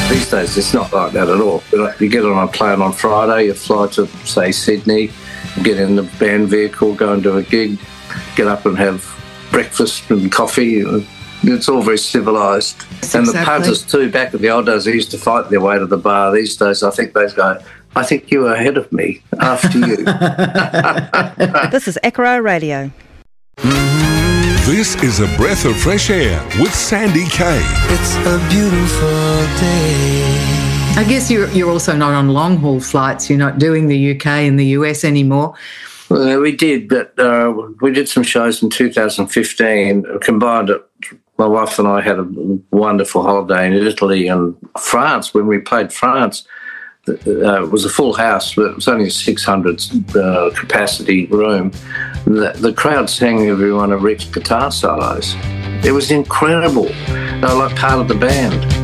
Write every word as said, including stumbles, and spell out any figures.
These days, it's not like that at all. You get on a plane on Friday, you fly to, say, Sydney, get in the band vehicle, go and do a gig, get up and have breakfast and coffee. It's all very civilised. And Exactly. the punters too, back in the old days, they used to fight their way to the bar. These days, I think they go, I think you were ahead of me, after you. This is Acro Radio. This is A Breath of Fresh Air with Sandy Kay. It's a beautiful day. I guess you're, you're also not on long-haul flights. You're not doing the U K and the U S anymore. Well, we did, but uh, we did some shows in two thousand fifteen, combined it. My wife and I had a wonderful holiday in Italy and France. When we played France, uh, it was a full house, but it was only a six hundred uh, capacity room. The, the crowd sang everyone a Rick's guitar solos. It was incredible. They were like part of the band.